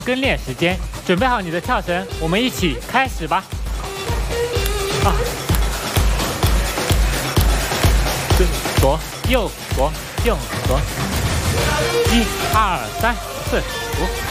跟练时间，准备好你的跳绳，我们一起开始吧。左右左右左，1、2、3、4、5。